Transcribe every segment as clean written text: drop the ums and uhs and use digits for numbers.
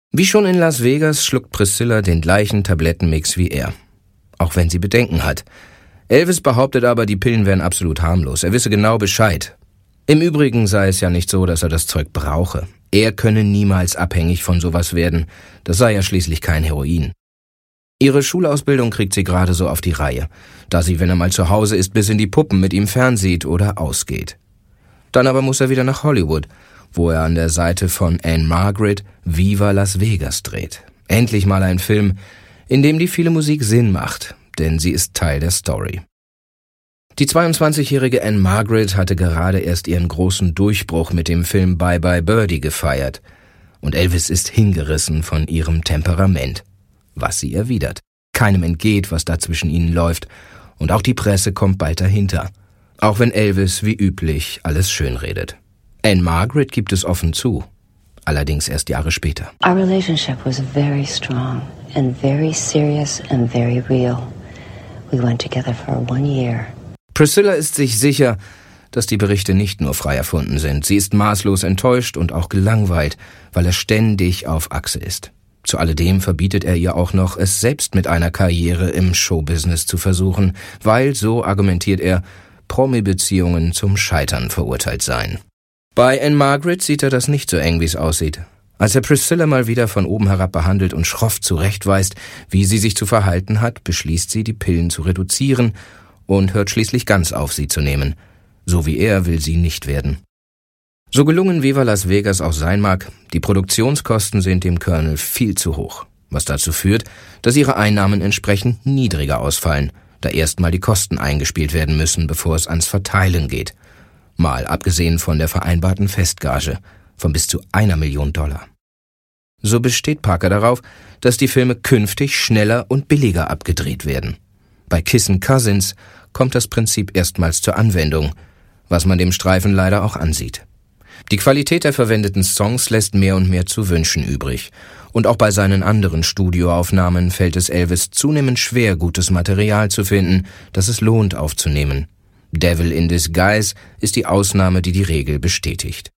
Wie schon in Las Vegas schluckt Priscilla den gleichen Tablettenmix wie er, auch wenn sie Bedenken hat. Elvis behauptet aber, die Pillen wären absolut harmlos, er wisse genau Bescheid. Im Übrigen sei es ja nicht so, dass er das Zeug brauche. Er könne niemals abhängig von sowas werden, das sei ja schließlich kein Heroin. Ihre Schulausbildung kriegt sie gerade so auf die Reihe, da sie, wenn er mal zu Hause ist, bis in die Puppen mit ihm fernsieht oder ausgeht. Dann aber muss er wieder nach Hollywood, wo er an der Seite von Ann-Margret Viva Las Vegas dreht. Endlich mal ein Film, in dem die viele Musik Sinn macht, denn sie ist Teil der Story. Die 22-jährige Ann-Margret hatte gerade erst ihren großen Durchbruch mit dem Film Bye Bye Birdie gefeiert. Und Elvis ist hingerissen von ihrem Temperament, was sie erwidert. Keinem entgeht, was da zwischen ihnen läuft, und auch die Presse kommt bald dahinter. Auch wenn Elvis wie üblich alles schönredet. Ann-Margret gibt es offen zu, allerdings erst Jahre später. Our relationship was very strong and very serious and very real. We went together for 1 year. Priscilla ist sich sicher, dass die Berichte nicht nur frei erfunden sind. Sie ist maßlos enttäuscht und auch gelangweilt, weil er ständig auf Achse ist. Zu alledem verbietet er ihr auch noch, es selbst mit einer Karriere im Showbusiness zu versuchen, weil, so argumentiert er, Promi-Beziehungen zum Scheitern verurteilt seien. Bei Ann-Margret sieht er das nicht so eng, wie es aussieht. Als er Priscilla mal wieder von oben herab behandelt und schroff zurechtweist, wie sie sich zu verhalten hat, beschließt sie, die Pillen zu reduzieren und hört schließlich ganz auf, sie zu nehmen. So wie er will sie nicht werden. So gelungen Viva Las Vegas auch sein mag, die Produktionskosten sind dem Colonel viel zu hoch, was dazu führt, dass ihre Einnahmen entsprechend niedriger ausfallen, da erstmal die Kosten eingespielt werden müssen, bevor es ans Verteilen geht. Mal abgesehen von der vereinbarten Festgage von bis zu $1 Million. So besteht Parker darauf, dass die Filme künftig schneller und billiger abgedreht werden. Bei Kissin' Cousins kommt das Prinzip erstmals zur Anwendung, was man dem Streifen leider auch ansieht. Die Qualität der verwendeten Songs lässt mehr und mehr zu wünschen übrig. Und auch bei seinen anderen Studioaufnahmen fällt es Elvis zunehmend schwer, gutes Material zu finden, das es lohnt aufzunehmen. Devil in Disguise ist die Ausnahme, die die Regel bestätigt.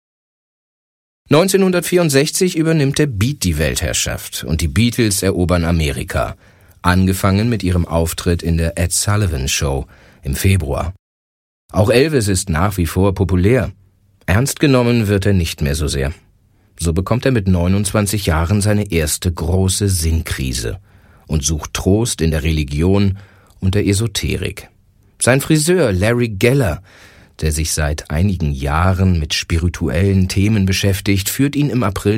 1964 übernimmt der Beat die Weltherrschaft und die Beatles erobern Amerika, angefangen mit ihrem Auftritt in der Ed Sullivan Show im Februar. Auch Elvis ist nach wie vor populär. Ernst genommen wird er nicht mehr so sehr. So bekommt er mit 29 Jahren seine erste große Sinnkrise und sucht Trost in der Religion und der Esoterik. Sein Friseur Larry Geller, der sich seit einigen Jahren mit spirituellen Themen beschäftigt, führt ihn im April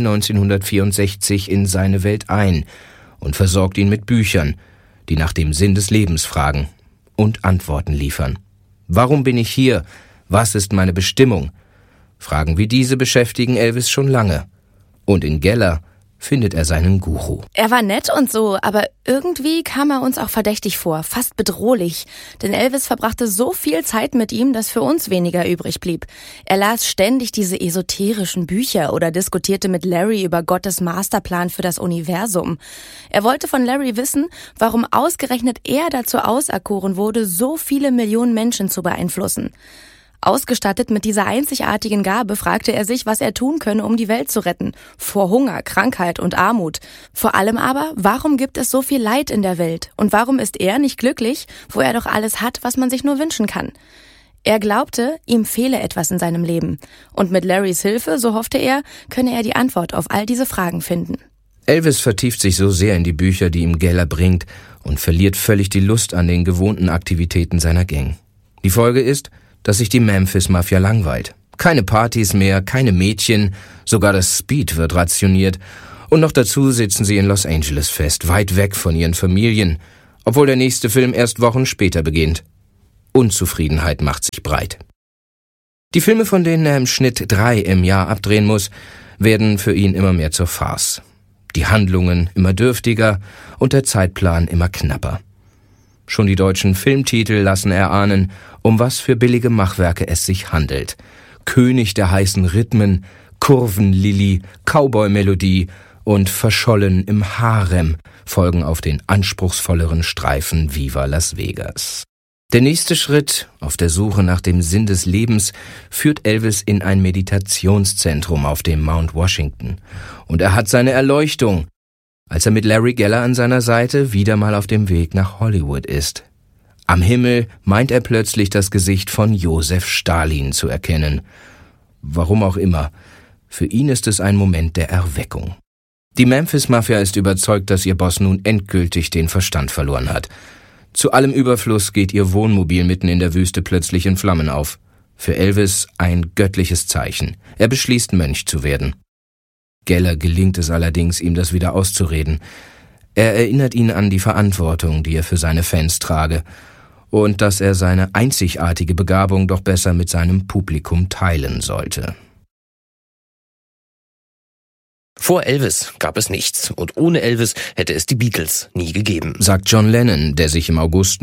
1964 in seine Welt ein und versorgt ihn mit Büchern, die nach dem Sinn des Lebens fragen und Antworten liefern. Warum bin ich hier? Was ist meine Bestimmung? Fragen wie diese beschäftigen Elvis schon lange. Und in Geller findet er seinen Guru. Er war nett und so, aber irgendwie kam er uns auch verdächtig vor, fast bedrohlich. Denn Elvis verbrachte so viel Zeit mit ihm, dass für uns weniger übrig blieb. Er las ständig diese esoterischen Bücher oder diskutierte mit Larry über Gottes Masterplan für das Universum. Er wollte von Larry wissen, warum ausgerechnet er dazu auserkoren wurde, so viele Millionen Menschen zu beeinflussen. Ausgestattet mit dieser einzigartigen Gabe fragte er sich, was er tun könne, um die Welt zu retten. Vor Hunger, Krankheit und Armut. Vor allem aber, warum gibt es so viel Leid in der Welt? Und warum ist er nicht glücklich, wo er doch alles hat, was man sich nur wünschen kann? Er glaubte, ihm fehle etwas in seinem Leben. Und mit Larrys Hilfe, so hoffte er, könne er die Antwort auf all diese Fragen finden. Elvis vertieft sich so sehr in die Bücher, die ihm Geller bringt, und verliert völlig die Lust an den gewohnten Aktivitäten seiner Gang. Die Folge ist, dass sich die Memphis-Mafia langweilt. Keine Partys mehr, keine Mädchen, sogar das Speed wird rationiert. Und noch dazu sitzen sie in Los Angeles fest, weit weg von ihren Familien, obwohl der nächste Film erst Wochen später beginnt. Unzufriedenheit macht sich breit. Die Filme, von denen er im Schnitt 3 im Jahr abdrehen muss, werden für ihn immer mehr zur Farce. Die Handlungen immer dürftiger und der Zeitplan immer knapper. Schon die deutschen Filmtitel lassen erahnen, um was für billige Machwerke es sich handelt. König der heißen Rhythmen, Kurvenlilly, Cowboy-Melodie und Verschollen im Harem folgen auf den anspruchsvolleren Streifen Viva Las Vegas. Der nächste Schritt auf der Suche nach dem Sinn des Lebens führt Elvis in ein Meditationszentrum auf dem Mount Washington. Und er hat seine Erleuchtung, als er mit Larry Geller an seiner Seite wieder mal auf dem Weg nach Hollywood ist. Am Himmel meint er plötzlich das Gesicht von Josef Stalin zu erkennen. Warum auch immer, für ihn ist es ein Moment der Erweckung. Die Memphis-Mafia ist überzeugt, dass ihr Boss nun endgültig den Verstand verloren hat. Zu allem Überfluss geht ihr Wohnmobil mitten in der Wüste plötzlich in Flammen auf. Für Elvis ein göttliches Zeichen. Er beschließt, Mönch zu werden. Geller gelingt es allerdings, ihm das wieder auszureden. Er erinnert ihn an die Verantwortung, die er für seine Fans trage, und dass er seine einzigartige Begabung doch besser mit seinem Publikum teilen sollte. Vor Elvis gab es nichts und ohne Elvis hätte es die Beatles nie gegeben, sagt John Lennon, der sich im August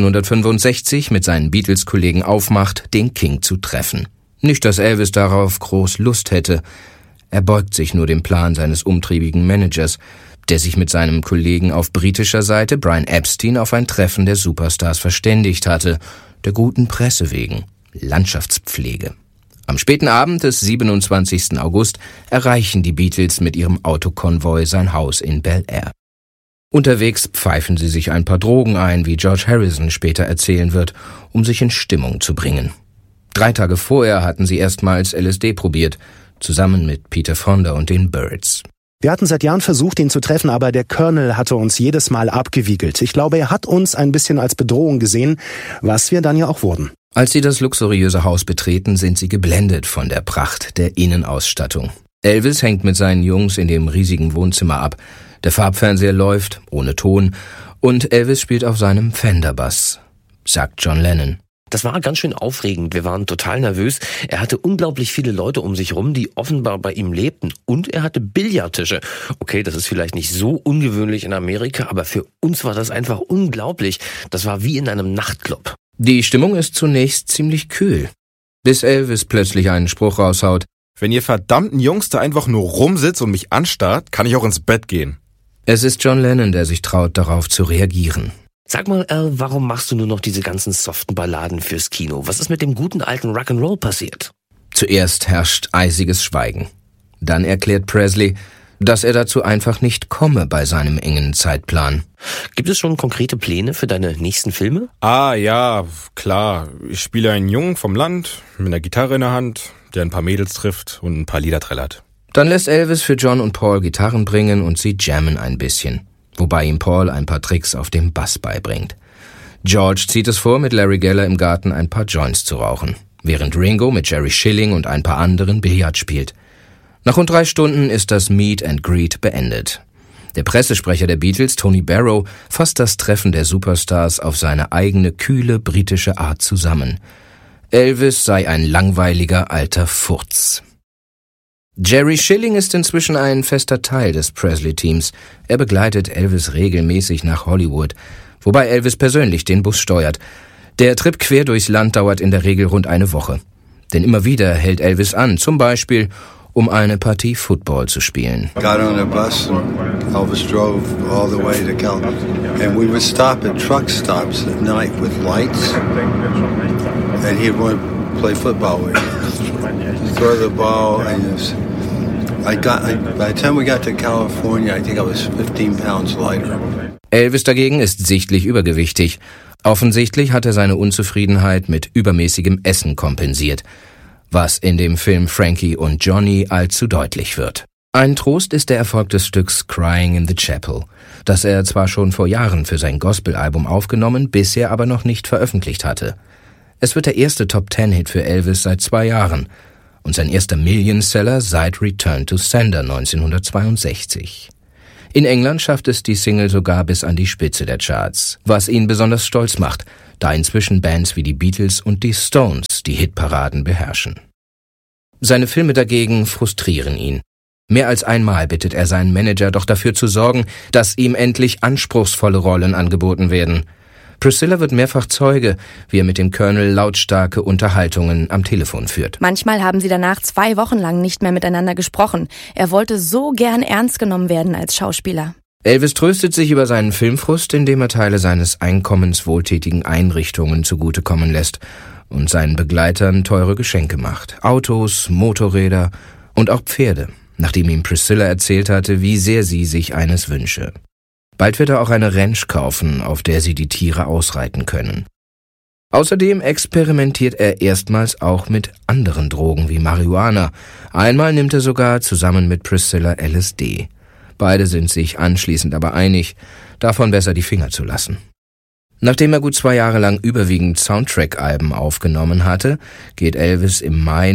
1965 mit seinen Beatles-Kollegen aufmacht, den King zu treffen. Nicht, dass Elvis darauf groß Lust hätte. Er beugt sich nur dem Plan seines umtriebigen Managers, der sich mit seinem Kollegen auf britischer Seite, Brian Epstein, auf ein Treffen der Superstars verständigt hatte, der guten Presse wegen, Landschaftspflege. Am späten Abend des 27. August erreichen die Beatles mit ihrem Autokonvoi sein Haus in Bel Air. Unterwegs pfeifen sie sich ein paar Drogen ein, wie George Harrison später erzählen wird, um sich in Stimmung zu bringen. 3 Tage vorher hatten sie erstmals LSD probiert, zusammen mit Peter Fonda und den Byrds. Wir hatten seit Jahren versucht, ihn zu treffen, aber der Colonel hatte uns jedes Mal abgewiegelt. Ich glaube, er hat uns ein bisschen als Bedrohung gesehen, was wir dann ja auch wurden. Als sie das luxuriöse Haus betreten, sind sie geblendet von der Pracht der Innenausstattung. Elvis hängt mit seinen Jungs in dem riesigen Wohnzimmer ab. Der Farbfernseher läuft, ohne Ton, und Elvis spielt auf seinem Fender-Bass, sagt John Lennon. Das war ganz schön aufregend. Wir waren total nervös. Er hatte unglaublich viele Leute um sich rum, die offenbar bei ihm lebten. Und er hatte Billardtische. Okay, das ist vielleicht nicht so ungewöhnlich in Amerika, aber für uns war das einfach unglaublich. Das war wie in einem Nachtclub. Die Stimmung ist zunächst ziemlich kühl, bis Elvis plötzlich einen Spruch raushaut. Wenn ihr verdammten Jungs da einfach nur rumsitzt und mich anstarrt, kann ich auch ins Bett gehen. Es ist John Lennon, der sich traut, darauf zu reagieren. Sag mal, Al, warum machst du nur noch diese ganzen soften Balladen fürs Kino? Was ist mit dem guten alten Rock'n'Roll passiert? Zuerst herrscht eisiges Schweigen. Dann erklärt Presley, dass er dazu einfach nicht komme bei seinem engen Zeitplan. Gibt es schon konkrete Pläne für deine nächsten Filme? Ah ja, klar. Ich spiele einen Jungen vom Land mit einer Gitarre in der Hand, der ein paar Mädels trifft und ein paar Lieder trällert. Dann lässt Elvis für John und Paul Gitarren bringen und sie jammen ein bisschen. Wobei ihm Paul ein paar Tricks auf dem Bass beibringt. George zieht es vor, mit Larry Geller im Garten ein paar Joints zu rauchen, während Ringo mit Jerry Schilling und ein paar anderen Billard spielt. Nach rund 3 Stunden ist das Meet and Greet beendet. Der Pressesprecher der Beatles, Tony Barrow, fasst das Treffen der Superstars auf seine eigene kühle britische Art zusammen. Elvis sei ein langweiliger alter Furz. Jerry Schilling ist inzwischen ein fester Teil des Presley-Teams. Er begleitet Elvis regelmäßig nach Hollywood, wobei Elvis persönlich den Bus steuert. Der Trip quer durchs Land dauert in der Regel rund eine Woche. Denn immer wieder hält Elvis an, zum Beispiel um eine Partie Football zu spielen. Got on a bus and Elvis drove all the way to California. And we would stop at truck stops at night with lights. And he'd want to play football with you. Throw the ball and just... by the time we got to California, I think I was 15 pounds lighter. Elvis dagegen ist sichtlich übergewichtig. Offensichtlich hat er seine Unzufriedenheit mit übermäßigem Essen kompensiert, was in dem Film Frankie und Johnny allzu deutlich wird. Ein Trost ist der Erfolg des Stücks Crying in the Chapel, das er zwar schon vor Jahren für sein Gospel-Album aufgenommen, bisher aber noch nicht veröffentlicht hatte. Es wird der erste Top-10-Hit für Elvis seit 2 Jahren und sein erster Million-Seller seit Return to Sender 1962. In England schafft es die Single sogar bis an die Spitze der Charts, was ihn besonders stolz macht, da inzwischen Bands wie die Beatles und die Stones die Hitparaden beherrschen. Seine Filme dagegen frustrieren ihn. Mehr als einmal bittet er seinen Manager doch dafür zu sorgen, dass ihm endlich anspruchsvolle Rollen angeboten werden. Priscilla wird mehrfach Zeuge, wie er mit dem Colonel lautstarke Unterhaltungen am Telefon führt. Manchmal haben sie danach 2 Wochen lang nicht mehr miteinander gesprochen. Er wollte so gern ernst genommen werden als Schauspieler. Elvis tröstet sich über seinen Filmfrust, indem er Teile seines Einkommens wohltätigen Einrichtungen zugutekommen lässt und seinen Begleitern teure Geschenke macht. Autos, Motorräder und auch Pferde, nachdem ihm Priscilla erzählt hatte, wie sehr sie sich eines wünsche. Bald wird er auch eine Ranch kaufen, auf der sie die Tiere ausreiten können. Außerdem experimentiert er erstmals auch mit anderen Drogen wie Marihuana. Einmal nimmt er sogar zusammen mit Priscilla LSD. Beide sind sich anschließend aber einig, davon besser die Finger zu lassen. Nachdem er gut 2 Jahre lang überwiegend Soundtrack-Alben aufgenommen hatte, geht Elvis im Mai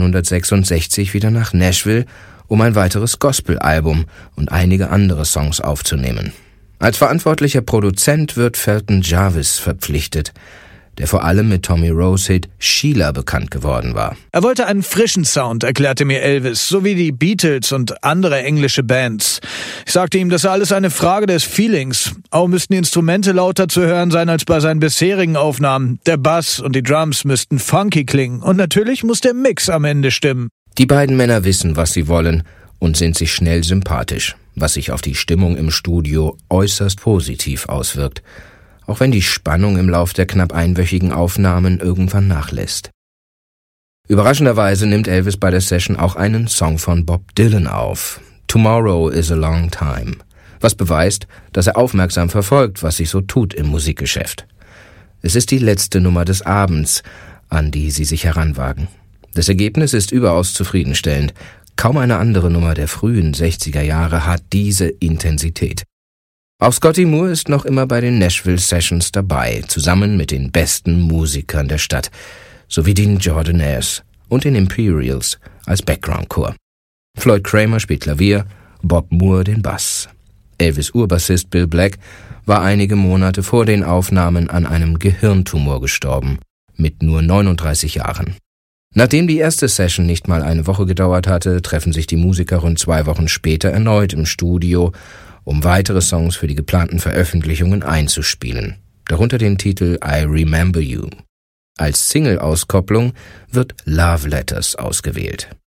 1966 wieder nach Nashville, um ein weiteres Gospel-Album und einige andere Songs aufzunehmen. Als verantwortlicher Produzent wird Felton Jarvis verpflichtet, der vor allem mit Tommy Rose Hit Sheila bekannt geworden war. Er wollte einen frischen Sound, erklärte mir Elvis, so wie die Beatles und andere englische Bands. Ich sagte ihm, das sei alles eine Frage des Feelings. Auch müssten die Instrumente lauter zu hören sein als bei seinen bisherigen Aufnahmen. Der Bass und die Drums müssten funky klingen. Und natürlich muss der Mix am Ende stimmen. Die beiden Männer wissen, was sie wollen und sind sich schnell sympathisch, was sich auf die Stimmung im Studio äußerst positiv auswirkt, auch wenn die Spannung im Lauf der knapp einwöchigen Aufnahmen irgendwann nachlässt. Überraschenderweise nimmt Elvis bei der Session auch einen Song von Bob Dylan auf, Tomorrow is a Long Time, was beweist, dass er aufmerksam verfolgt, was sich so tut im Musikgeschäft. Es ist die letzte Nummer des Abends, an die sie sich heranwagen. Das Ergebnis ist überaus zufriedenstellend. Kaum eine andere Nummer der frühen 60er Jahre hat diese Intensität. Auch Scotty Moore ist noch immer bei den Nashville Sessions dabei, zusammen mit den besten Musikern der Stadt, sowie den Jordanaires und den Imperials als Background-Chor. Floyd Kramer spielt Klavier, Bob Moore den Bass. Elvis' Urbassist Bill Black war einige Monate vor den Aufnahmen an einem Gehirntumor gestorben, mit nur 39 Jahren. Nachdem die erste Session nicht mal eine Woche gedauert hatte, treffen sich die Musiker rund 2 Wochen später erneut im Studio, um weitere Songs für die geplanten Veröffentlichungen einzuspielen, darunter den Titel I Remember You. Als Single-Auskopplung wird Love Letters ausgewählt.